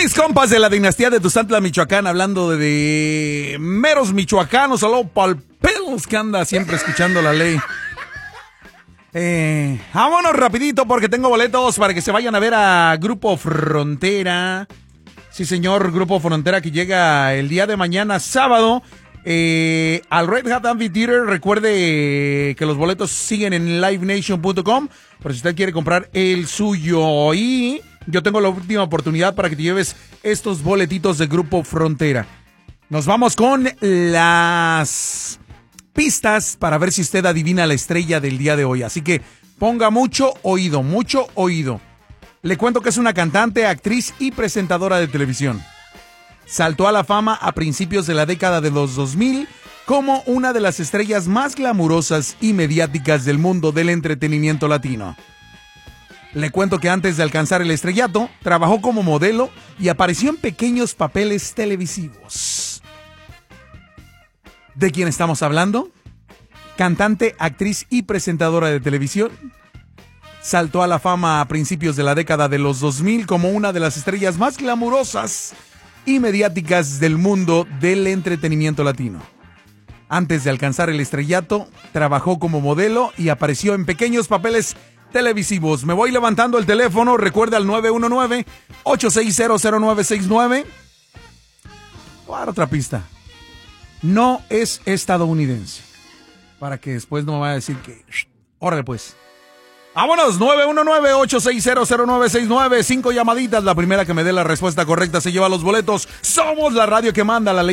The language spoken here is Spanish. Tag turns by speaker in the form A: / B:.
A: mis compas de la dinastía de Tuzantla, Michoacán, hablando de meros michoacanos, saludos palpelos que anda siempre escuchando la ley. Vámonos rapidito porque tengo boletos para que se vayan a ver a Grupo Frontera. Sí, señor, Grupo Frontera que llega el día de mañana, sábado, al Red Hat Amphitheater. Recuerde que los boletos siguen en livenation.com, pero si usted quiere comprar el suyo, y yo tengo la última oportunidad para que te lleves estos boletitos de Grupo Frontera. Nos vamos con las pistas para ver si usted adivina la estrella del día de hoy. Así que ponga mucho oído, mucho oído. Le cuento que es una cantante, actriz y presentadora de televisión. Saltó a la fama a principios de la década de los 2000 como una de las estrellas más glamurosas y mediáticas del mundo del entretenimiento latino. Le cuento que antes de alcanzar el estrellato, trabajó como modelo y apareció en pequeños papeles televisivos. ¿De quién estamos hablando? Cantante, actriz y presentadora de televisión. Saltó a la fama a principios de la década de los 2000 como una de las estrellas más glamurosas y mediáticas del mundo del entretenimiento latino. Antes de alcanzar el estrellato, trabajó como modelo y apareció en pequeños papeles televisivos. Me voy levantando el teléfono, recuerda al 919-860-0969. Voy a dar otra pista. No es estadounidense. Para que después no me vaya a decir que... Órale pues. Vámonos, 919-860-0969. 5 llamaditas. La primera que me dé la respuesta correcta se lleva los boletos. Somos la radio que manda, la ley.